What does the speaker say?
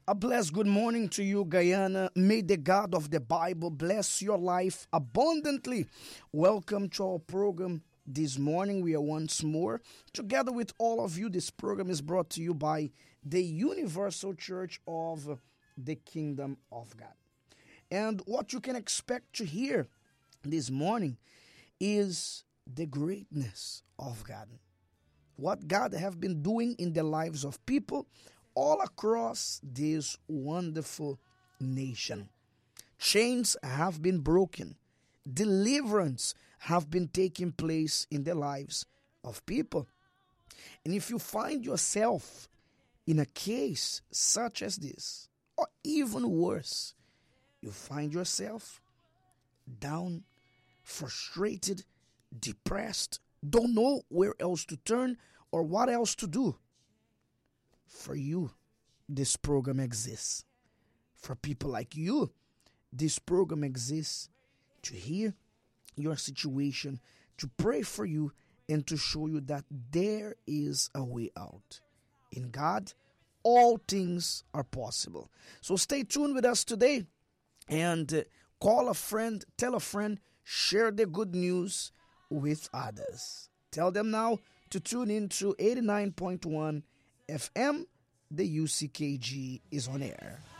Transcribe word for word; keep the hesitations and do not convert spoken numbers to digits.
A blessed good morning to you, Guyana. May the God of the Bible bless your life abundantly. Welcome to our program. This morning we are once more together with all of you. This program is brought to you by the Universal Church of the Kingdom of God. And what you can expect to hear this morning is the greatness of God. What God have been doing in the lives of people all across this wonderful nation. Chains have been broken. Deliverance have been taking place in the lives of people. And if you find yourself in a case such as this, or even worse, you find yourself down, frustrated, depressed, don't know where else to turn or what else to do. For you, this program exists. For people like you, this program exists to hear your situation, to pray for you, and to show you that there is a way out. In God, all things are possible. So stay tuned with us today and uh, call a friend, tell a friend, share the good news with others. Tell them now to tune in to eighty-nine point one F M. The U C K G is on air.